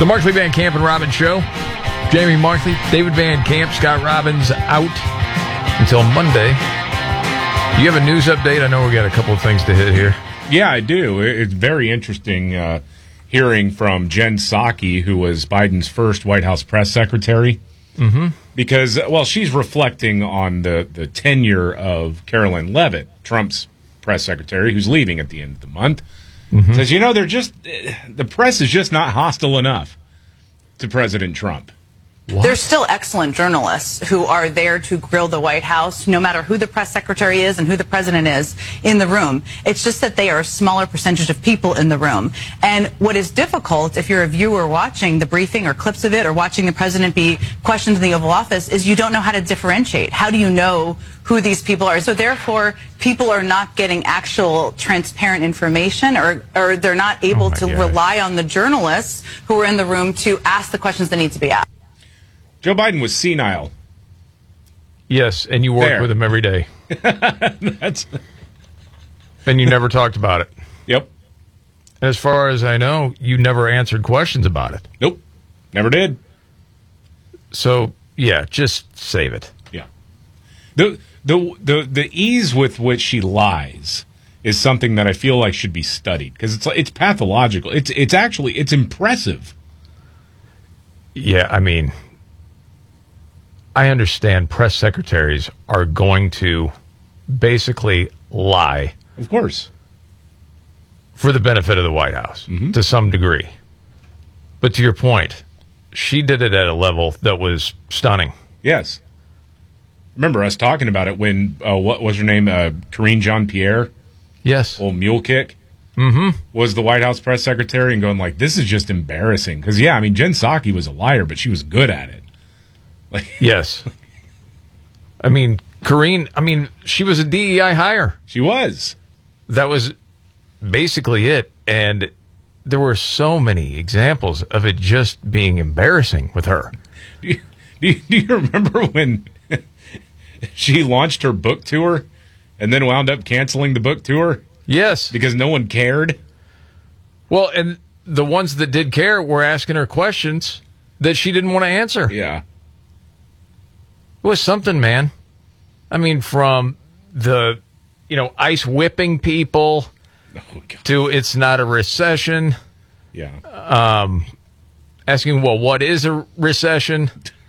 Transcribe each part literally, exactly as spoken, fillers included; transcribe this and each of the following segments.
The Markley Van Camp and Robbins Show. Jamie Markley, David Van Camp, Scott Robbins out until Monday. Do you have a news update? I know we got a couple of things to hit here. Yeah, I do. It's very interesting uh, hearing from Jen Psaki, who was Biden's first White House press secretary. Mm-hmm. Because, well, she's reflecting on the, the tenure of Carolyn Leavitt, Trump's press secretary, who's leaving at the end of the month. Mm-hmm. Says, you know, they're just, the press is just not hostile enough to President Trump. What? There's still excellent journalists who are there to grill the White House, no matter who the press secretary is and who the president is in the room. It's just that they are a smaller percentage of people in the room. And what is difficult, if you're a viewer watching the briefing or clips of it or watching the president be questioned in the Oval Office, is you don't know how to differentiate. How do you know who these people are? So therefore, people are not getting actual transparent information, or, or they're not able oh to gosh. rely on the journalists who are in the room to ask the questions that need to be asked. Joe Biden was senile. Yes, and you work there. with him every day. That's... And you never talked about it. Yep. As far as I know, you never answered questions about it. Nope. Never did. So, yeah, just save it. Yeah. The, the, the, the ease with which she lies is something that I feel like should be studied, because it's, it's pathological. It's, it's actually, it's impressive. Yeah, I mean... I understand press secretaries are going to basically lie. Of course. For the benefit of the White House, mm-hmm. to some degree. But to your point, she did it at a level that was stunning. Yes. Remember us talking about it when, uh, what was her name, uh, Karine Jean-Pierre? Yes. Old mule kick? Mm-hmm. Was the White House press secretary, and going like, this is just embarrassing. Because, yeah, I mean, Jen Psaki was a liar, but she was good at it. Like, yes. I mean, Karine, I mean, she was a D E I hire. She was. That was basically it. And there were so many examples of it just being embarrassing with her. Do you, do you, do you remember when she launched her book tour and then wound up canceling the book tour? Yes. Because no one cared? Well, and the ones that did care were asking her questions that she didn't want to answer. Yeah. It was something, man. I mean, from the, you know, ice whipping people oh, to it's not a recession. Yeah. Um, asking, well, what is a recession?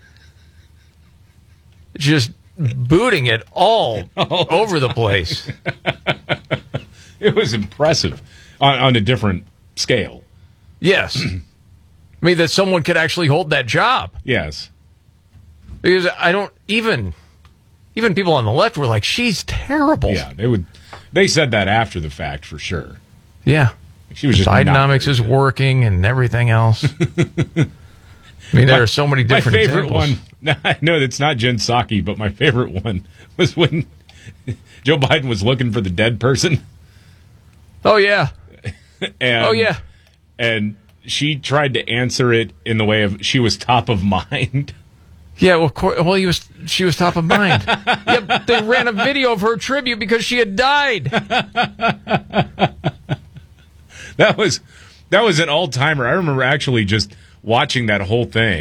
Just booting it all oh, over the place. It was impressive on, on a different scale. Yes. I mean, that someone could actually hold that job. Yes. Because I don't even, even people on the left were like, she's terrible. Yeah, they would. They said that after the fact for sure. Yeah, she was just Bidenomics is working and everything else. I mean, there my, are so many different my favorite examples. One. I know it's not Jen Psaki, but my favorite one was when Joe Biden was looking for the dead person. Oh yeah. and, oh yeah. And she tried to answer it in the way of she was top of mind. Yeah, well, well, he was. She was top of mind. Yeah, they ran a video of her tribute because she had died. That was that was an all timer. I remember actually just watching that whole thing.